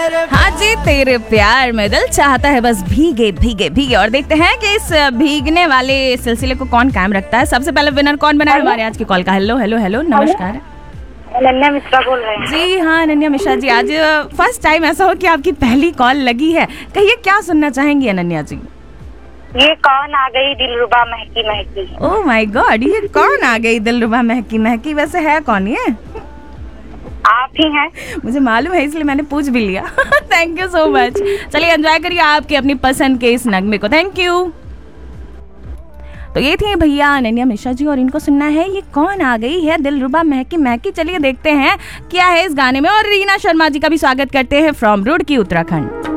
हाँ जी, तेरे प्यार में दिल चाहता है बस भीगे भीगे भीगे। और देखते हैं कि इस भीगने वाले सिलसिले को कौन कायम रखता है। सबसे पहले विनर कौन बना है हमारे आज की कॉल का? हेलो हेलो हेलो, नमस्कार। अनन्या मिश्रा बोल रहे हैं। जी हाँ अनन्या मिश्रा जी, आज फर्स्ट टाइम ऐसा हो कि आपकी पहली कॉल लगी है। कहिए क्या सुनना चाहेंगी अनन्या जी? ये कौन आ गई दिलरुबा महकी महकी। ओह माय गॉड, ये कौन आ गई दिलरुबा महकी महकी? वैसे है कौन ये? आप ही हैं। मुझे मालूम है इसलिए मैंने पूछ भी लिया। Thank you so much. चलिए एंजॉय करिए आपके अपनी पसंद के इस नगमे को। Thank you. तो ये थी भैया अनन्या मिश्रा जी और इनको सुनना है ये कौन आ गई है दिलरुबा महकी महकी। चलिए देखते हैं क्या है इस गाने में। और रीना शर्मा जी का भी स्वागत करते हैं फ्रॉम रुड़की उत्तराखंड।